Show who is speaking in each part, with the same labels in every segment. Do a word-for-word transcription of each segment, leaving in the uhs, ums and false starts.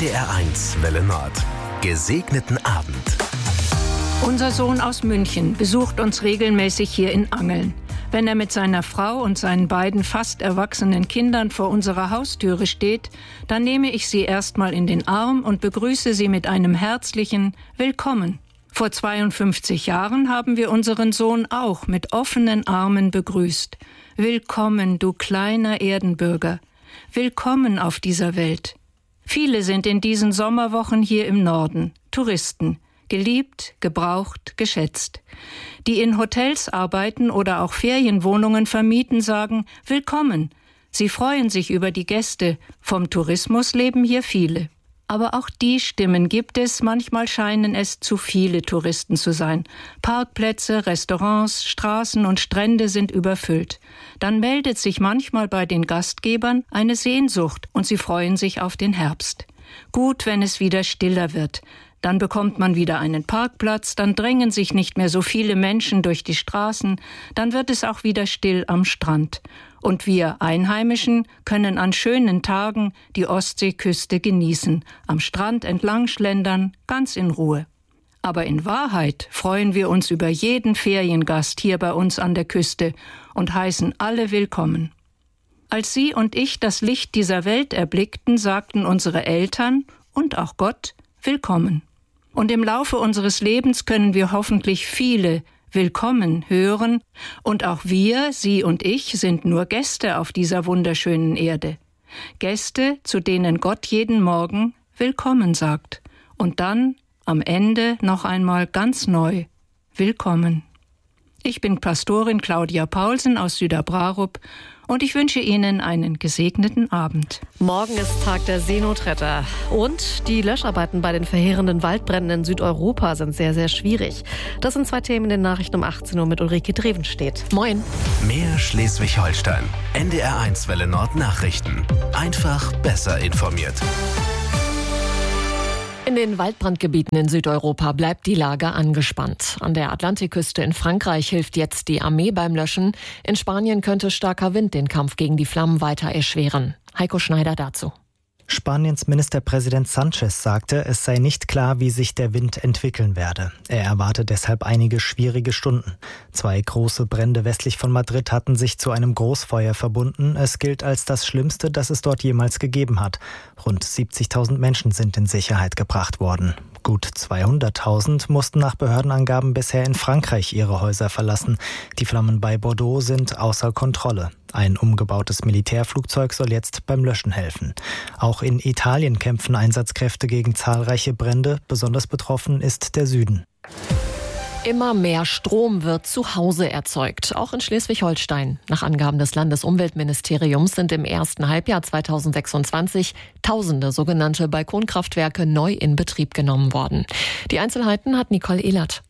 Speaker 1: D R eins Welle Nord. Gesegneten Abend.
Speaker 2: Unser Sohn aus München besucht uns regelmäßig hier in Angeln. Wenn er mit seiner Frau und seinen beiden fast erwachsenen Kindern vor unserer Haustüre steht, dann nehme ich sie erstmal in den Arm und begrüße sie mit einem herzlichen Willkommen. Vor zweiundfünfzig Jahren haben wir unseren Sohn auch mit offenen Armen begrüßt. Willkommen, du kleiner Erdenbürger. Willkommen auf dieser Welt. Viele sind in diesen Sommerwochen hier im Norden, Touristen, geliebt, gebraucht, geschätzt. Die in Hotels arbeiten oder auch Ferienwohnungen vermieten, sagen Willkommen. Sie freuen sich über die Gäste. Vom Tourismus leben hier viele. Aber auch die Stimmen gibt es, manchmal scheinen es zu viele Touristen zu sein. Parkplätze, Restaurants, Straßen und Strände sind überfüllt. Dann meldet sich manchmal bei den Gastgebern eine Sehnsucht und sie freuen sich auf den Herbst. Gut, wenn es wieder stiller wird. Dann bekommt man wieder einen Parkplatz, dann drängen sich nicht mehr so viele Menschen durch die Straßen, dann wird es auch wieder still am Strand. Und wir Einheimischen können an schönen Tagen die Ostseeküste genießen, am Strand entlang schlendern, ganz in Ruhe. Aber in Wahrheit freuen wir uns über jeden Feriengast hier bei uns an der Küste und heißen alle willkommen. Als Sie und ich das Licht dieser Welt erblickten, sagten unsere Eltern und auch Gott Willkommen. Und im Laufe unseres Lebens können wir hoffentlich viele Willkommen hören. Und auch wir, Sie und ich, sind nur Gäste auf dieser wunderschönen Erde. Gäste, zu denen Gott jeden Morgen Willkommen sagt. Und dann am Ende noch einmal ganz neu Willkommen. Ich bin Pastorin Claudia Paulsen aus Süderbrarup und ich wünsche Ihnen einen gesegneten Abend.
Speaker 3: Morgen ist Tag der Seenotretter und die Löscharbeiten bei den verheerenden Waldbränden in Südeuropa sind sehr, sehr schwierig. Das sind zwei Themen in den Nachrichten um achtzehn Uhr mit Ulrike Drevenstedt. Moin.
Speaker 1: Mehr Schleswig-Holstein. N D R eins Welle Nord Nachrichten. Einfach besser informiert.
Speaker 3: In den Waldbrandgebieten in Südeuropa bleibt die Lage angespannt. An der Atlantikküste in Frankreich hilft jetzt die Armee beim Löschen. In Spanien könnte starker Wind den Kampf gegen die Flammen weiter erschweren. Heiko Schneider dazu.
Speaker 4: Spaniens Ministerpräsident Sanchez sagte, es sei nicht klar, wie sich der Wind entwickeln werde. Er erwarte deshalb einige schwierige Stunden. Zwei große Brände westlich von Madrid hatten sich zu einem Großfeuer verbunden. Es gilt als das Schlimmste, das es dort jemals gegeben hat. Rund siebzigtausend Menschen sind in Sicherheit gebracht worden. Gut zweihunderttausend mussten nach Behördenangaben bisher in Frankreich ihre Häuser verlassen. Die Flammen bei Bordeaux sind außer Kontrolle. Ein umgebautes Militärflugzeug soll jetzt beim Löschen helfen. Auch in Italien kämpfen Einsatzkräfte gegen zahlreiche Brände. Besonders betroffen ist der Süden.
Speaker 3: Immer mehr Strom wird zu Hause erzeugt, auch in Schleswig-Holstein. Nach Angaben des Landesumweltministeriums sind im ersten Halbjahr zweitausendsechsundzwanzig tausende sogenannte Balkonkraftwerke neu in Betrieb genommen worden. Die Einzelheiten hat Nicole Ehlert.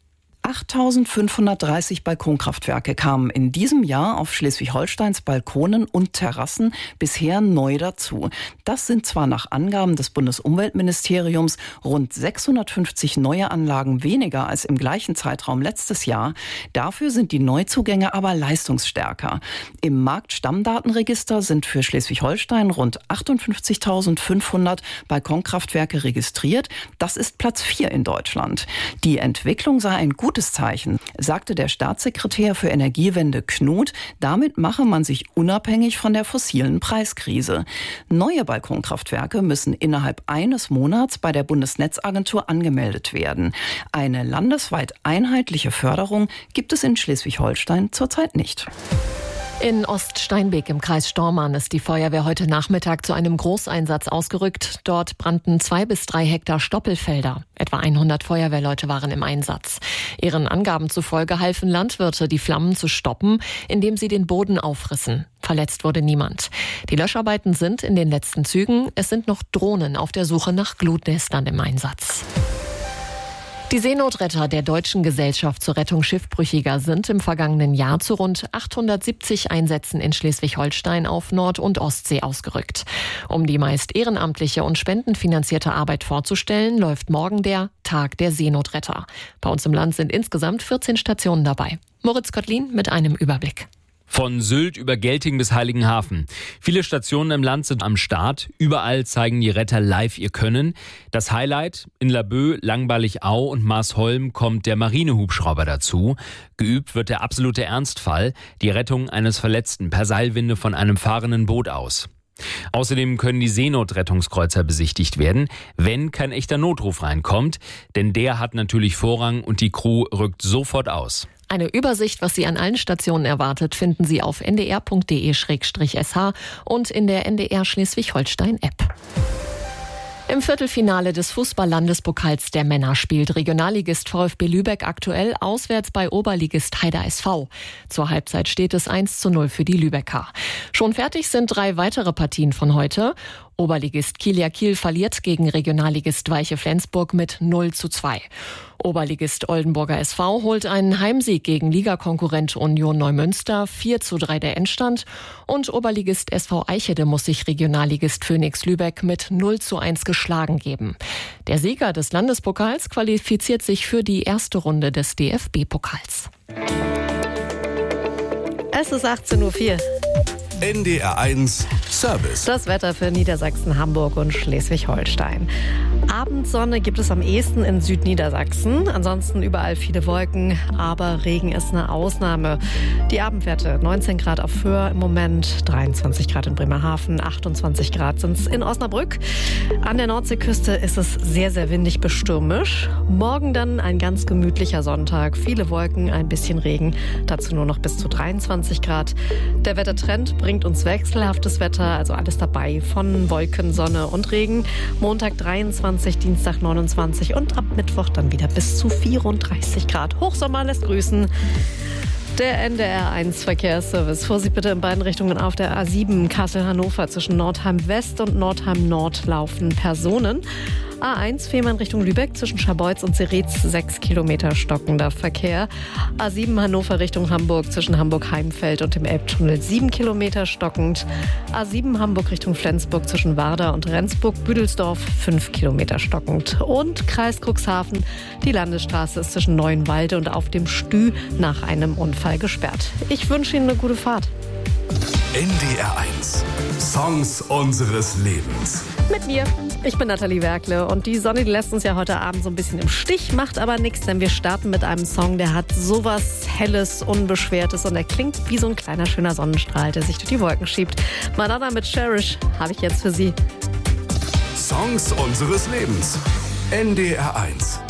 Speaker 5: achttausendfünfhundertdreißig Balkonkraftwerke kamen in diesem Jahr auf Schleswig-Holsteins Balkonen und Terrassen bisher neu dazu. Das sind zwar nach Angaben des Bundesumweltministeriums rund sechshundertfünfzig neue Anlagen weniger als im gleichen Zeitraum letztes Jahr. Dafür sind die Neuzugänge aber leistungsstärker. Im Marktstammdatenregister sind für Schleswig-Holstein rund achtundfünfzigtausendfünfhundert Balkonkraftwerke registriert. Das ist Platz vier in Deutschland. Die Entwicklung sei ein gutes Zeichen, sagte der Staatssekretär für Energiewende Knut. Damit mache man sich unabhängig von der fossilen Preiskrise. Neue Balkonkraftwerke müssen innerhalb eines Monats bei der Bundesnetzagentur angemeldet werden. Eine landesweit einheitliche Förderung gibt es in Schleswig-Holstein zurzeit nicht.
Speaker 3: In Oststeinbek im Kreis Stormarn ist die Feuerwehr heute Nachmittag zu einem Großeinsatz ausgerückt. Dort brannten zwei bis drei Hektar Stoppelfelder. Etwa hundert Feuerwehrleute waren im Einsatz. Ihren Angaben zufolge halfen Landwirte, die Flammen zu stoppen, indem sie den Boden aufrissen. Verletzt wurde niemand. Die Löscharbeiten sind in den letzten Zügen. Es sind noch Drohnen auf der Suche nach Glutnestern im Einsatz. Die Seenotretter der Deutschen Gesellschaft zur Rettung Schiffbrüchiger sind im vergangenen Jahr zu rund achthundertsiebzig Einsätzen in Schleswig-Holstein auf Nord- und Ostsee ausgerückt. Um die meist ehrenamtliche und spendenfinanzierte Arbeit vorzustellen, läuft morgen der Tag der Seenotretter. Bei uns im Land sind insgesamt vierzehn Stationen dabei. Moritz Kottlin mit einem Überblick.
Speaker 6: Von Sylt über Gelting bis Heiligenhafen. Viele Stationen im Land sind am Start. Überall zeigen die Retter live ihr Können. Das Highlight: in Laboe, Langballig-Au und Marsholm kommt der Marinehubschrauber dazu. Geübt wird der absolute Ernstfall, die Rettung eines Verletzten per Seilwinde von einem fahrenden Boot aus. Außerdem können die Seenotrettungskreuzer besichtigt werden, wenn kein echter Notruf reinkommt. Denn der hat natürlich Vorrang und die Crew rückt sofort aus.
Speaker 3: Eine Übersicht, was Sie an allen Stationen erwartet, finden Sie auf n d r punkt d e slash s h und in der N D R Schleswig-Holstein-App. Im Viertelfinale des Fußball-Landespokals der Männer spielt Regionalligist VfB Lübeck aktuell auswärts bei Oberligist Heider S V. Zur Halbzeit steht es eins zu null für die Lübecker. Schon fertig sind drei weitere Partien von heute. Oberligist Kieler Kiel verliert gegen Regionalligist Weiche Flensburg mit null zu zwei. Oberligist Oldenburger S V holt einen Heimsieg gegen Ligakonkurrent Union Neumünster, vier zu drei der Endstand. Und Oberligist S V Eichede muss sich Regionalligist Phoenix Lübeck mit null zu eins geschlagen geben. Der Sieger des Landespokals qualifiziert sich für die erste Runde des D F B-Pokals.
Speaker 7: Es ist achtzehn Uhr vier.
Speaker 1: N D R eins Service.
Speaker 7: Das Wetter für Niedersachsen, Hamburg und Schleswig-Holstein. Abendsonne gibt es am ehesten in Südniedersachsen. Ansonsten überall viele Wolken, aber Regen ist eine Ausnahme. Die Abendwerte: neunzehn Grad auf Föhr im Moment, dreiundzwanzig Grad in Bremerhaven, achtundzwanzig Grad sind es in Osnabrück. An der Nordseeküste ist es sehr, sehr windig bis stürmisch. Morgen dann ein ganz gemütlicher Sonntag. Viele Wolken, ein bisschen Regen. Dazu nur noch bis zu dreiundzwanzig Grad. Der Wettertrend bringt uns wechselhaftes Wetter, also alles dabei von Wolken, Sonne und Regen. Montag dreiundzwanzig, Dienstag neunundzwanzig und ab Mittwoch dann wieder bis zu vierunddreißig Grad. Hochsommer lässt grüßen. Der N D R eins Verkehrsservice. Vorsicht bitte in beiden Richtungen auf der A sieben Kassel-Hannover. Zwischen Nordheim West und Nordheim Nord laufen Personen. A eins Fehmarn Richtung Lübeck zwischen Scharbeutz und Seretz sechs Kilometer stockender Verkehr. A sieben Hannover Richtung Hamburg zwischen Hamburg-Heimfeld und dem Elbtunnel sieben Kilometer stockend. A sieben Hamburg Richtung Flensburg zwischen Warder und Rendsburg-Büdelsdorf fünf Kilometer stockend. Und Kreis Cuxhaven. Die Landesstraße ist zwischen Neuenwalde und auf dem Stü nach einem Unfall gesperrt. Ich wünsche Ihnen eine gute Fahrt.
Speaker 1: N D R eins Songs unseres Lebens.
Speaker 7: Mit mir. Ich bin Nathalie Werkle und die Sonne, die lässt uns ja heute Abend so ein bisschen im Stich, macht aber nichts, denn wir starten mit einem Song, der hat sowas Helles, Unbeschwertes und er klingt wie so ein kleiner, schöner Sonnenstrahl, der sich durch die Wolken schiebt. Madonna mit Cherish habe ich jetzt für Sie.
Speaker 1: Songs unseres Lebens. N D R eins.